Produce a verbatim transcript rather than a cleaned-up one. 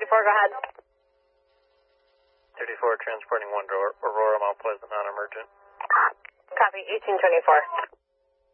thirty-four, go ahead. thirty-four, transporting one to Aurora, Mount Pleasant, non-emergent. Copy, eighteen twenty-four.